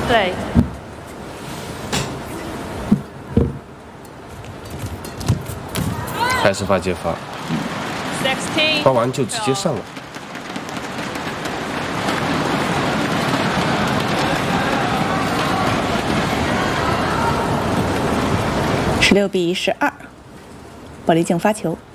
对。 还是发接发，发完就直接上了。 16比12，保利净发球。